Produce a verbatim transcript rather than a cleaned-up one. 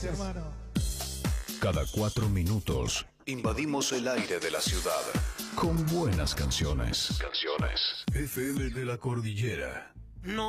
hermano. Cada cuatro minutos invadimos el aire de la ciudad con buenas canciones. Canciones. F M de la Cordillera. No